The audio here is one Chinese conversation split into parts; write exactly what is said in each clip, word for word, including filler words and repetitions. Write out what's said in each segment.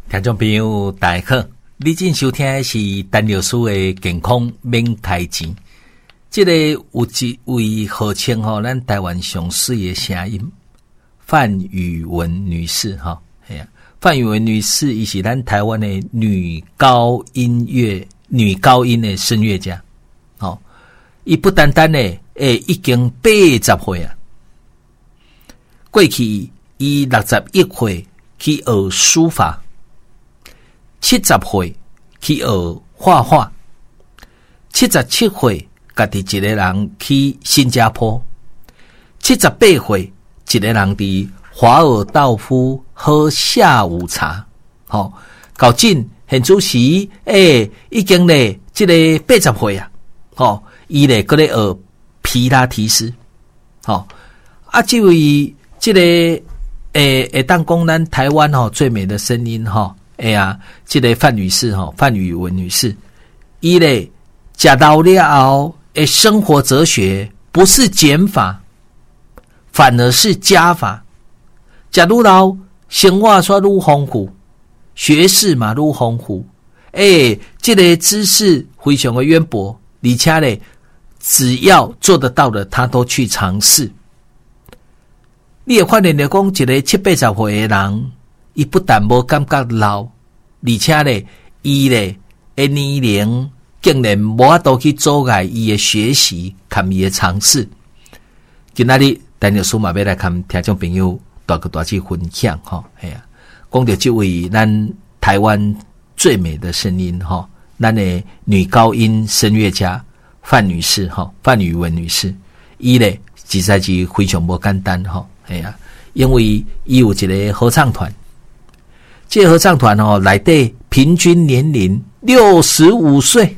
听众朋友大家好，你正收听的是陈老师的健康免开钱。这个有一位号称吼咱台湾上水的声音范宇文女士哈，哎呀，范宇文女士伊是咱台湾的女高音乐女高音的声乐家，吼，伊不单单呢，诶，已经八十岁啊，过去伊六十一岁去学书法。七十岁去学画画，七十七岁家己一个人去新加坡，七十八岁一个人伫华尔道夫喝下午茶。吼、哦，到今现主席诶，已经咧即个八十岁啊，吼、哦，伊咧搁咧学皮拉提斯。吼、哦，啊，这位即、这个诶会当讲咱台湾吼、哦、最美的声音吼。哦哎呀，这个范女士哈，范宇文女士，伊咧食到了后，诶，生活哲学不是减法，反而是加法。食愈老，生活煞愈丰富，学识嘛愈丰富。诶，这个知识非常的渊博，而且咧，只要做得到的，他都去尝试。你会发现咧，讲一个七八十岁的人。伊不但无感觉老，而且咧，伊咧诶年龄竟然无法度去阻碍伊诶学习，含伊诶尝试。今仔日陈老师嘛要来跟听众朋友大个大去分享吼，哎呀，讲到这位咱台湾最美的声音吼，咱诶女高音声乐家范女士吼，范宇文女士，伊咧实在是非常无简单吼，哎呀，因为伊有一个合唱团。这个合唱团哦，内底平均年龄六十五岁，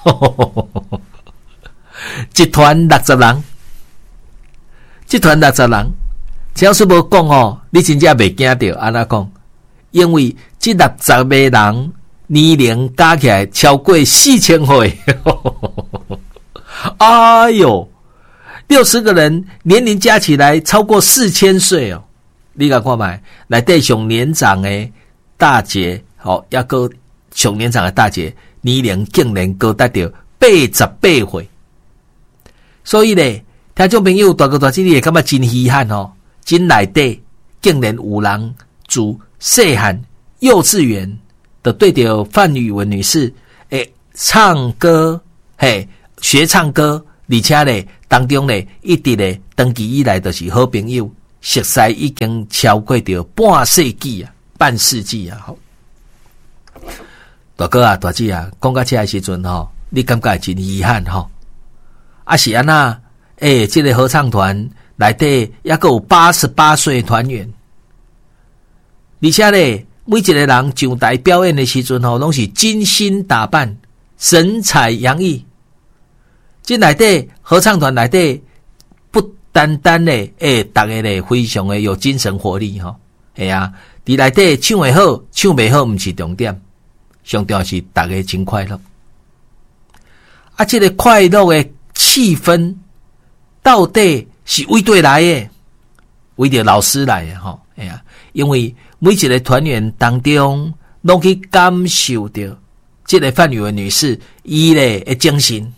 一团六十人，一团六十人。只要是无讲哦，你真正袂惊到安那讲，因为这六十个人年龄加起来超过四千岁。哎呦，六十个人年龄加起来超过四千岁哦！你甲看卖，内底上年长诶。大姐，好、哦，也个上年长的大姐，年龄竟然高达到八十八岁，所以咧，听众朋友大哥大姐，你会感觉真稀罕哦，真内底竟然有人自细汉幼稚园的对着范宇文女士诶唱歌，嘿学唱歌，而且咧当中咧一直咧长期以来都是好朋友，熟悉已经超过着半世纪啊。半世纪啊，好，大哥啊，大姐啊，讲到这个时阵吼，你感觉真遗憾吼？啊是安那？诶、欸，这个合唱团内底也个有八十八岁团员，而且咧，每一个人上台表演的时阵吼，拢是精心打扮，神采洋溢。这内底合唱团内底不单单咧，诶、欸，大家咧非常的有精神活力吼，系啊。伫内底唱会好，唱袂好毋是重点，上重要是大家真快乐。啊，这个快乐的气氛到底是为对来的，为着老师来的吼，哎呀，因为每一个团员当中，拢去感受到这个范宇文女士伊咧的精神，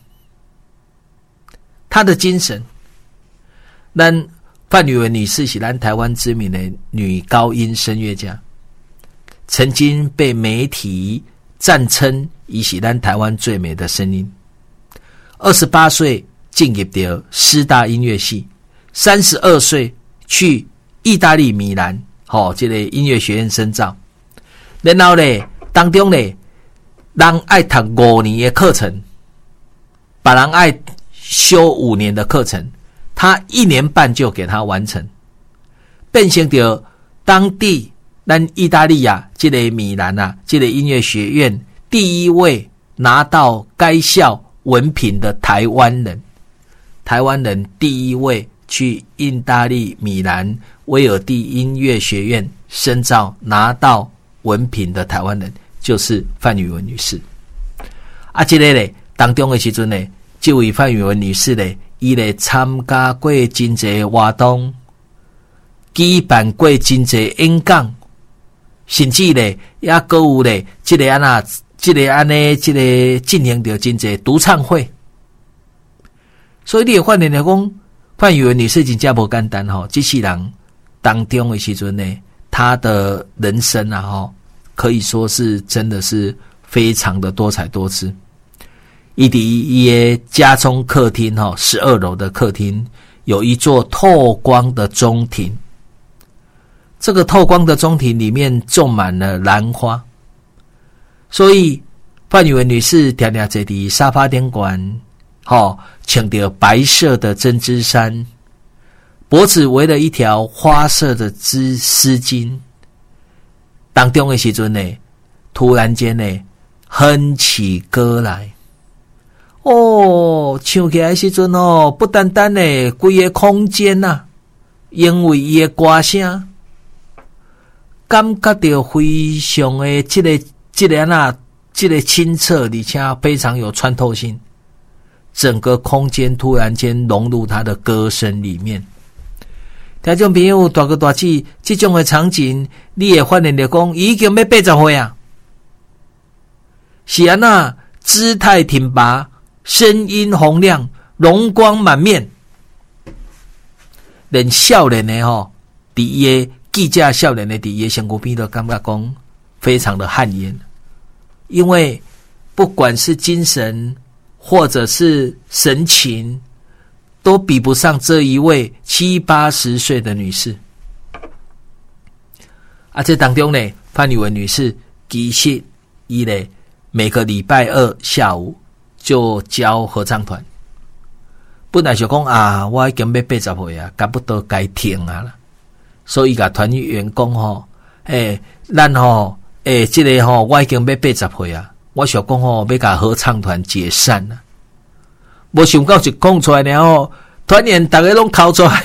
她的精神，咱。范宇文女士是咱台湾知名的女高音声乐家，曾经被媒体赞称伊是咱台湾最美的声音。二十八岁进入到师大音乐系，三十二岁去意大利米兰，吼、哦，这个音乐学院深造。然后咧，当中咧，人爱读五年的课程，别人爱修五年的课程。他一年半就给他完成，变成了当地咱意大利啊，这个米兰啊，这个音乐学院第一位拿到该校文凭的台湾人。台湾人第一位去意大利米兰威尔第音乐学院深造拿到文凭的台湾人，就是范宇文女士。啊，这个咧当中的时阵呢，这位范宇文女士咧。伊咧参加过真侪活动，举办过真侪演讲， 甚至咧也搁有咧，即个安那，即个安尼，即个进行着真侪独唱会。所以你会发现来讲，范宇文女士真正无简单吼，这世人当中的时阵呢，她的人生啊吼，可以说是真的是非常的多彩多姿。伊伫伊的家中客厅吼，十二楼的客厅有一座透光的中庭，这个透光的中庭里面种满了兰花，所以范宇文女士常常坐伫沙发顶悬。哦，穿着白色的针织衫，脖子围了一条花色的织丝巾。当中的时阵呢，突然间呢，哼起歌来。哦，唱起来的时阵哦，不单单呢，规个空间呐、啊，因为伊的歌声，感觉到非常的这个这个那这个清澈，而且非常有穿透性。整个空间突然间融入他的歌声里面。听众朋友大哥大姐，这种的场景，你会发现到讲已经要八十岁啊，是安那姿态挺拔，声音洪亮，容光满面，连少年的吼，伫伊的记者少年的伫伊的身躯边都感觉讲非常的汗颜，因为不管是精神。或者是神情，都比不上这一位七八十岁的女士。啊，这当中呢，范宇文女士其实伊咧每个礼拜二下午就教合唱团。本来想讲啊，我已经要八十岁啊，差不多该停啊啦。所以甲团员讲吼，诶、欸，咱吼，诶、欸，这个吼，我已经要八十岁啊。我想讲吼，要甲合唱团解散了，无想到一讲出来了吼，团员大家拢哭出来。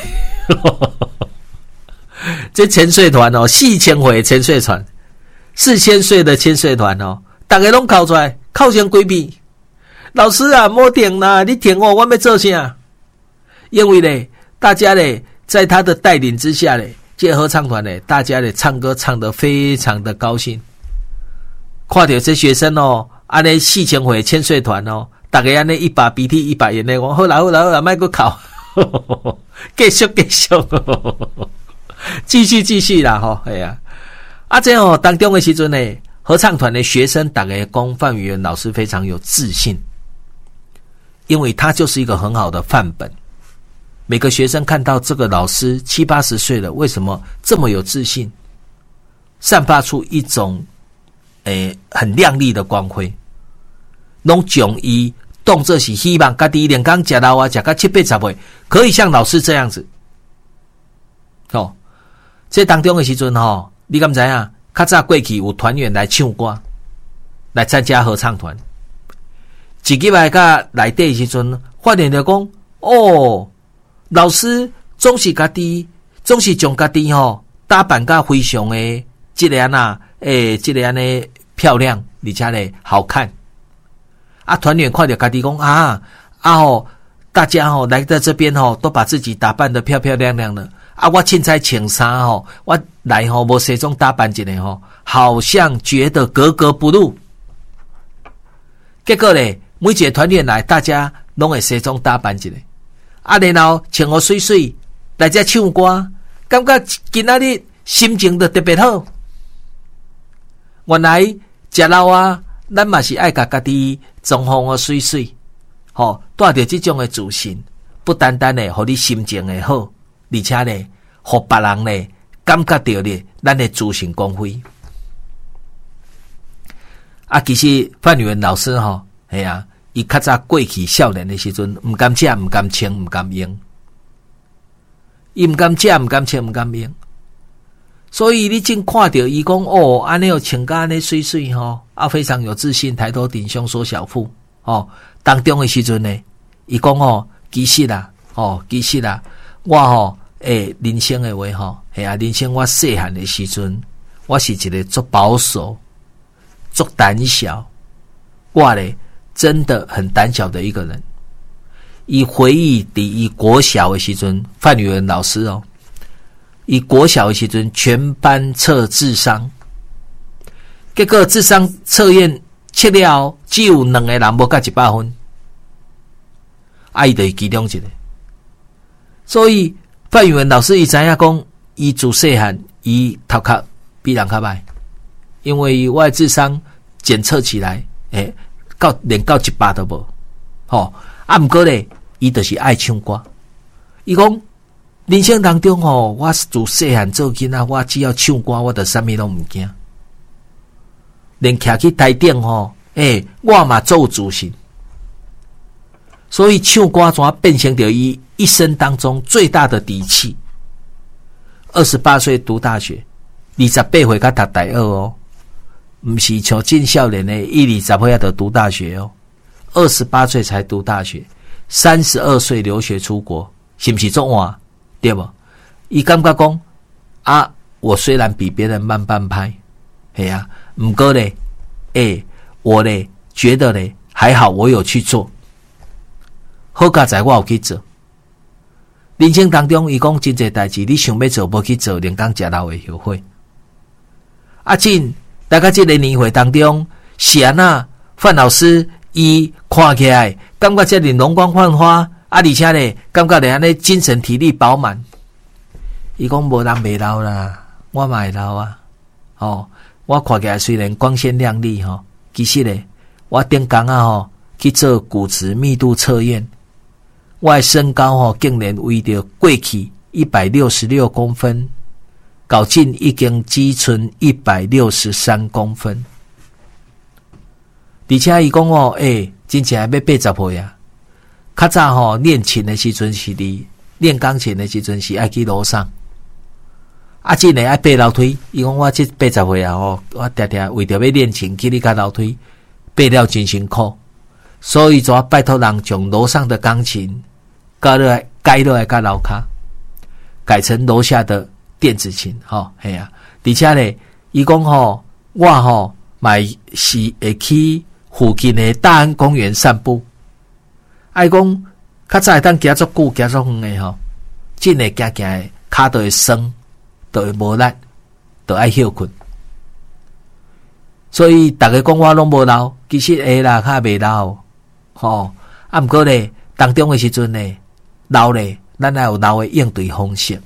这千岁团哦，四千岁千岁团，四千岁的千岁团哦，大家拢哭出来，哭成鬼屁。老师啊，莫停啦，你停我，我要做啥？因为咧，大家咧，在他的带领之下咧，这合唱团咧，大家咧唱歌唱得非常的高兴。看到这学生哦，安尼四千岁千岁团哦，大家安尼一把鼻涕一把眼泪，我好啦好啦好啦，莫阁考，继续继续，继续继续啦吼，哎呀，啊这哦当中的时阵呢，合唱团的学生大家讲范宇文老师非常有自信，因为他就是一个很好的范本。每个学生看到这个老师七八十岁了，为什么这么有自信，散发出一种。诶，很亮丽的光辉，拢将伊当作是希望家己连刚食老啊，食到七八十岁，可以像老师这样子。哦，这当中的时阵吼，你敢知影？较早过去有团员来唱歌，来参加合唱团，一入来甲内底的时阵，发现着讲，哦，老师总是家己，总是将家己吼打扮甲非常的这个安啊。诶，这个安尼漂亮，而且咧好看。啊，团员看到家己讲啊啊吼，大家吼来到这边吼，都把自己打扮得漂漂亮亮的。啊，我凊彩穿衫吼，我来吼无西装打扮一下吼，好像觉得格格不入。结果咧，每一个团员来，大家拢会西装打扮一下，啊，然后穿好水水来这唱歌，感觉今仔日心情就特别好。原来食老啊，咱嘛是爱甲家己装潢个水水，吼，带着这种的自信，不单单咧，互你心情会好，而且咧，互别人咧感觉到咧，咱的自信光辉。啊，其实范宇文老师吼，系啊，伊较早过去少年的时阵，毋敢食，毋敢穿，毋敢用，伊毋敢食，毋敢穿，毋敢用。所以你正看到伊讲哦，安尼有穿甲安尼水水吼，啊非常有自信，抬头挺胸缩小腹哦。当中的时阵呢，伊讲哦，其实啦，哦，其实啦，我吼诶，人生的话吼，系啊，人生我细汉的时阵，我是一个足保守、足胆小，我咧真的很胆小的一个人。伊回忆伫伊国小的时阵，范宇文老师哦。以国小的时阵，全班测智商， 结果智商测验测了后，只有两个人无到一百分，啊，伊就是其中一个。所以范宇文老师伊知影讲，伊自细汉伊头壳比人较歹，因为我的智商检测起来，诶、欸，到连到一百都无，吼、哦。啊，毋过咧，伊就是爱唱歌。伊讲人生当中吼，我自细汉做囡仔，我只要唱歌，我就啥物拢毋惊。连徛去台顶吼，诶、欸，我嘛做自信。所以唱歌怎变成着伊一生当中最大的底气。二十八岁读大学，二十八岁才读大二哦，毋是像进少年的一二十岁才读大学哦。二十八岁才读大学，三十二岁留学出国，是不是这样？对不？伊感觉讲啊，我虽然比别人慢半拍，嘿呀、啊，不过咧，诶、欸，我咧觉得咧还好，我有去做，好佳在我有去做。人生当中，伊讲真侪代志，你想要做无去做，连讲食老会后悔。啊，进大家这个年会当中，是安那范老师。伊看起来感觉遮尔容光焕发，啊，而且咧感觉咧安尼精神体力饱满。伊讲无人袂老啦，我嘛会老啊。哦，我看起来虽然光鲜亮丽吼、哦，其实咧我顶工啊吼去做骨质密度测验，我的身高吼、哦、竟然为着过去一百六十六公分，到近已经只剩一百六十三公分。而且伊讲哦，诶、欸，真正要八十岁啊！较早吼练琴的时阵是伫练钢琴的时阵是爱去楼上，啊，真诶爱爬楼梯。伊讲我这八十岁啊吼，我常常为着要练琴去你家楼梯，爬了真辛苦，所以就要拜托人将楼上的钢琴改落来，改落来甲楼骹，改成楼下的电子琴，吼，系啊！而且咧，伊讲吼，我吼买是会去。附近的大安公园散步，爱讲较早会当行足久、行足远的吼，真诶行行诶，骹都会酸，都会无力，都爱休困。所以大家讲我拢无老，其实会啦，较袂老，吼。啊，毋过咧，当中诶时阵咧，老咧，咱还有老诶应对方式。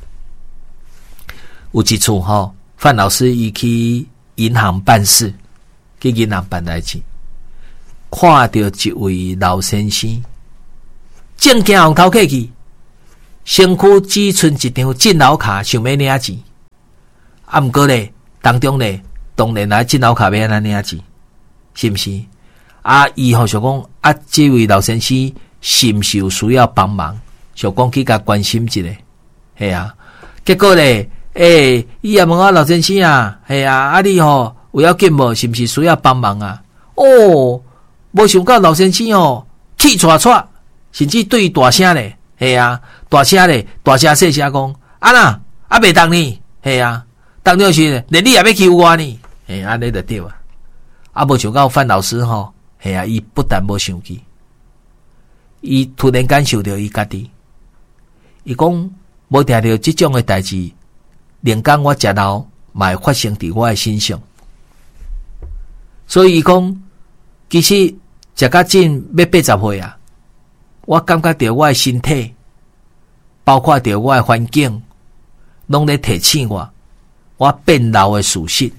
有一次吼，范老师伊去银行办事，去银行办代志。看到一位老先生，正惊往头客去，身躯只剩一张进脑卡，想要领钱。啊，毋过咧，当中咧，当然来进脑卡要安怎领钱，是毋是？啊，伊吼想讲，啊，这位老先生是毋是有需要帮忙？想讲去甲关心一下，系啊。结果咧，诶、欸，伊也问我老先生啊，系啊，啊你吼有要紧无？是毋是需要帮忙啊？哦。无想到老先生哦，气喘喘，甚至对大声咧，系啊，大声咧，大声细声讲，啊呐，啊袂当呢，系啊，当了是连你也要欺负我呢，嘿，安尼就对啊。啊，无想到范老师吼，系啊，伊不但无生气，伊突然感受到伊家己，伊讲无听到即种诶代志，连讲我食老嘛会发生伫我诶身上，所以伊讲。其实食到真要八十岁啊，我感觉到我的身体，包括到我的环境，拢咧提醒我，我变老的事实。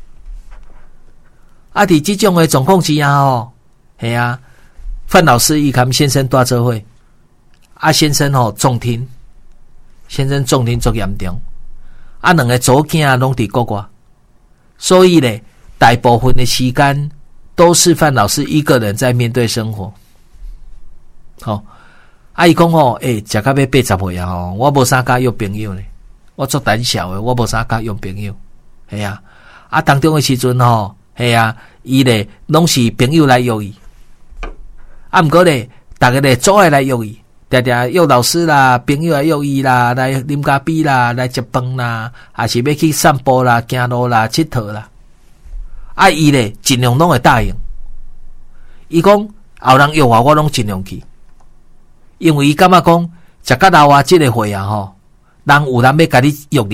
啊，伫这种的状况之下吼，系啊，范老师伊含先生住做伙，啊先生吼重听，先生重听足严重，啊两个祖囝拢伫国外，所以咧大部分的时间。都是范老师一个人在面对生活。好、哦，阿姨讲哦，诶、欸，食到要八十岁啊吼，我无啥交约朋友咧，我做胆小的，我无啥交约朋友，系啊，啊当中的时阵吼，系啊，伊咧拢是朋友来约伊，啊毋过咧，大家咧做爱来约伊，常常约老师啦，朋友来约伊啦，来啉咖啡啦，来食饭啦，还是要去散步啦、行路啦、佚佗啦。啊，伊咧尽量拢会答应。伊讲后人约我，我拢尽量去，因为伊感觉讲食到老啊，即个岁啊吼，人有人要甲你约你，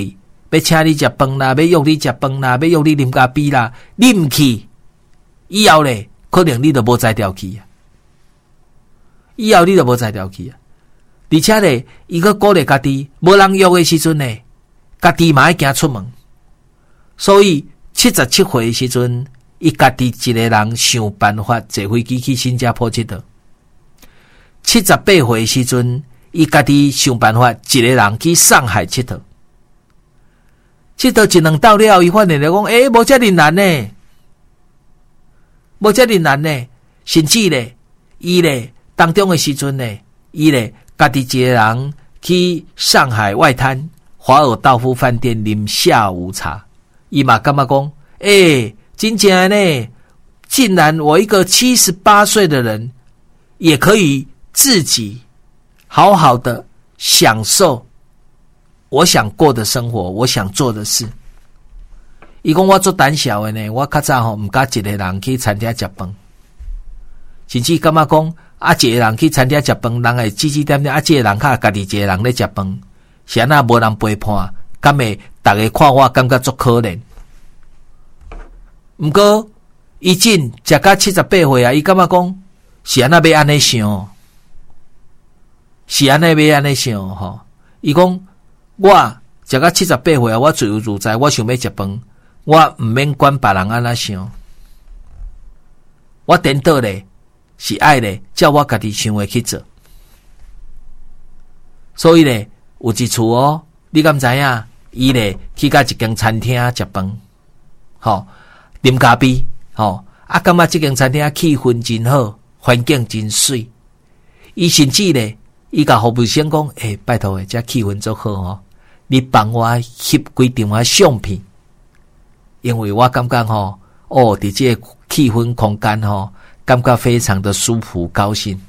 要请你食饭啦，要约你食饭啦，要约你啉咖啡啦，你唔去，以后咧，可能你就无才调去啊。以后你就无才调去啊。而且咧，伊个鼓励家己，无人约的时阵咧，家己嘛爱行出门。所以七十七岁的时阵，伊家己一个人想办法坐飞机去新加坡佚佗。七十八岁的时阵，伊家己想办法一个人去上海佚佗。佚佗一两道了，伊发现来讲，诶，无遮尔难呢，无遮尔难呢，甚至咧，伊咧当中的时阵咧，伊咧家己一个人去上海外滩华尔道夫饭店啉下午茶，伊嘛感觉讲，诶，真正呢，竟然我一个七十八岁的人，也可以自己好好的享受我想过的生活，我想做的事。伊讲我做胆小的呢，我较早吼唔敢一个人去餐厅食饭，甚至感觉讲啊，一个人去餐厅食饭，人会指指点点，啊，一个人较家己一个人咧食饭，是安那无人陪伴，敢会大家看我感觉足可怜。毋过伊真食到七十八岁啊，伊感觉讲是安那要安尼想，是安尼要安尼想吼。伊讲我食到七十八岁啊，我自由自在，我想要食饭，我毋免管别人安那想，我颠倒咧是爱咧，照我家己想的去做。所以咧，有一次哦，你敢知影？伊咧去到一间餐厅食饭，吼，啉咖啡，吼，啊，感觉这间餐厅气氛真好，环境真水。伊甚至咧，伊甲服务生讲：“诶、欸，拜托诶，这气氛足好吼，你帮我翕几张啊相片，因为我感觉吼，哦，伫这个气氛空间吼。”感觉非常的舒服高兴。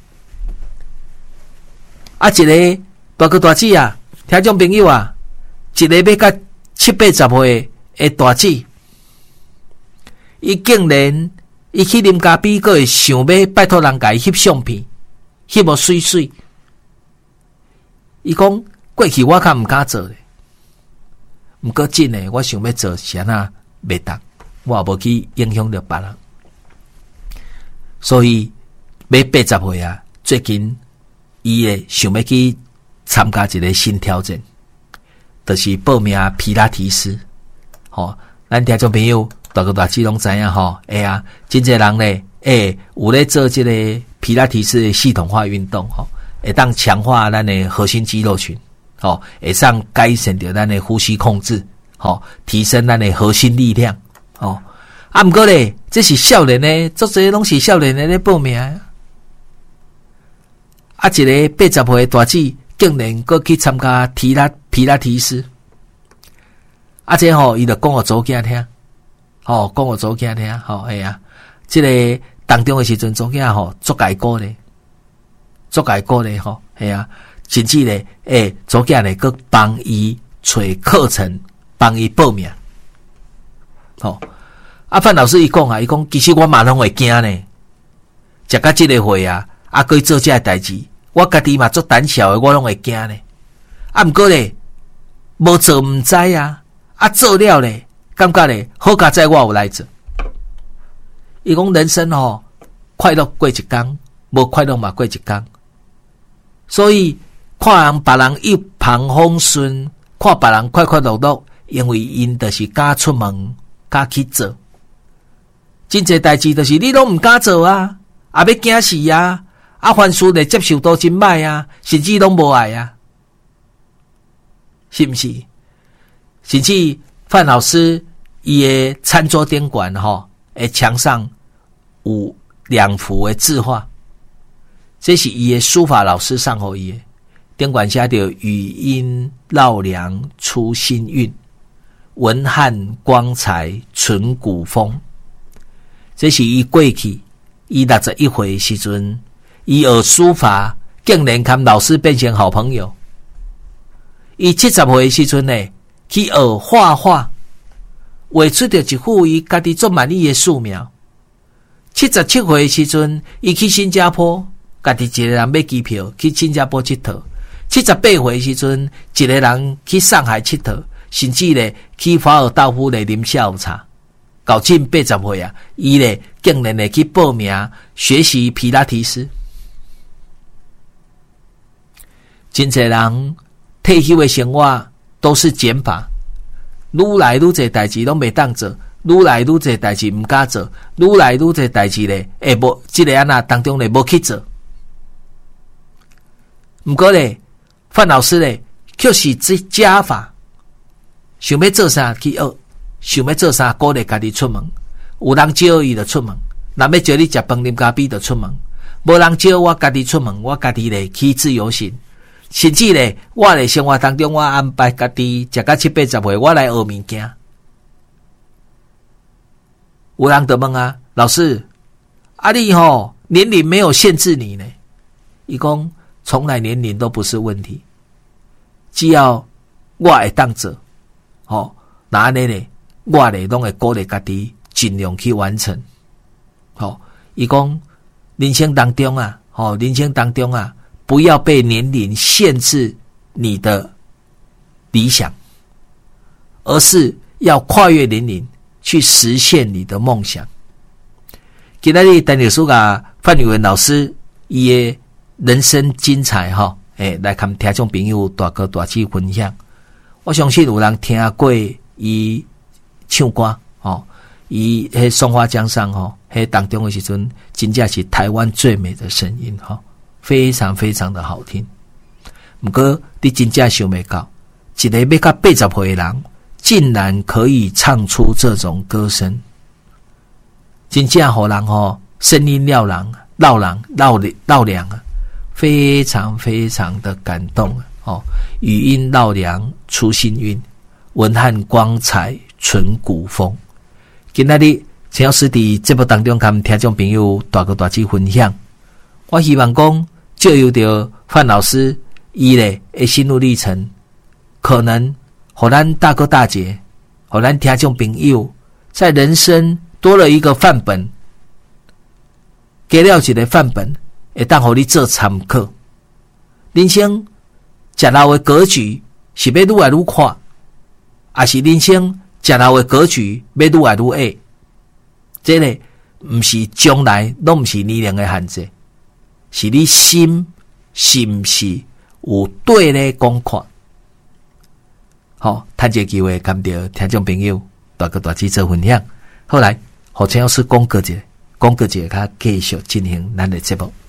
啊，一个大哥大姐啊，听众朋友啊，一个要到七八十岁的大姐，伊竟然伊去啉咖啡，佫会想要拜托人家翕相片，翕无水水。伊讲过去我较毋敢做咧，毋过真诶，我想要做是安那袂当，我也无去影响着别人。所以要八十岁啊，最近伊诶想要去参加一个新挑战，就是报名皮拉提斯。吼、哦，咱听众朋友大个大姐拢知影吼，哎呀，真侪人咧，哎，有咧做这个皮拉提斯的系统化运动，吼、哦，会当强化咱的核心肌肉群，吼、哦，会上改善着咱的呼吸控制，吼、哦，提升咱的核心力量，吼、哦。啊，毋过咧，这是少年呢，足侪拢是少年的咧报名啊。啊，一个八十岁大姐竟然阁去参加皮拉皮拉提斯，啊，这吼伊就讲互祖囝听，吼讲互祖囝听，吼哎呀，这个当中的时阵，祖囝吼足解鼓咧，足解鼓咧吼，系啊，甚至咧，诶，祖囝咧阁帮伊找课程，帮伊报名，吼。啊，范老师伊讲啊，伊讲其实我嘛拢会惊呢，食到即个岁啊，啊，佮伊做这个代志，我家己嘛足胆小的，我拢会惊呢。啊，毋过咧，无做毋知啊，啊，做了咧，感觉咧，好佳在我有来做。伊讲人生吼，快乐过一天，无快乐嘛过一天。所以看人别人一帆风顺，看别人快快乐乐，因为因就是敢出门，敢去做。真侪代志就是你拢毋敢做啊，啊要惊死啊，啊凡事咧接受都真歹啊，甚至拢无爱啊，是毋是？甚至范老师伊诶餐桌顶管吼，诶墙上有两幅诶字画，这是伊诶书法老师送互伊诶，顶管写着语音绕梁出新韵，文汉光彩存古风。这是伊过去，伊六十一岁的时阵，伊学书法，竟然跟老师变成好朋友。伊七十岁的时阵呢，去学画画，画出着一幅伊家己做满意的素描。七十七岁的时阵，伊去新加坡，家己一个人买机票去新加坡佚佗。七十八岁的时阵，一个人去上海佚佗。 甚至咧去华尔道夫咧啉下午茶。到近八十岁啊，伊咧竟然咧去报名学习皮拉提斯。真侪人退休的生活都是减法，愈来愈侪代志拢袂当做，愈来愈侪代志毋敢做，愈来愈侪代志咧会无即个安那当中咧无去做。毋过咧，范老师咧却是这加法，想要做啥去学，想要做啥鼓励家己出门。有人招伊就出门，若要招你食饭啉咖啡就出门，无人招我家己出门，我家己咧去自由行。甚至咧，我咧生活当中，我安排家己食到七八十岁，我来学物件。有人就问啊，老师，啊你吼年龄没有限制你呢？伊讲从来年龄都不是问题，只要我会当做，吼，那安尼咧，我咧拢会鼓励家己尽量去完成。吼，伊讲人生当中啊，吼，人生当中啊。不要被年龄限制你的理想，而是要跨越年龄去实现你的梦想。今天的陈老师甲范宇文老师伊的人生精彩哈，诶，来看听众朋友大哥大姐分享。我相信有人听过伊唱歌哦，伊迄松花江上吼，迄当中的时阵，真正是台湾最美的声音哈。非常非常的好听，不过你真正想不到，一个要到八十岁的人，竟然可以唱出这种歌声，真正让人吼声音绕人、绕人、绕绕梁啊，非常非常的感动啊！哦，语音绕梁出新韵，文汉光彩存古风。今仔日陈老师伫节目当中跟听众朋友大哥大姐分享。我希望讲借由着范老师伊咧的心路历程，可能互咱大哥大姐，互咱听众朋友，在人生多了一个范本，加了一个范本，会当互你做参考。人生食老的格局是要愈来愈宽，还是人生食老的格局要愈来愈矮？这个毋是将来，拢毋是年龄的限制。是你心是不是有对的讲看？好，趁这个机会跟着听众朋友大哥大姐做分享。后来，互陈老师讲过一个，讲过一个，他继续进行咱的节目。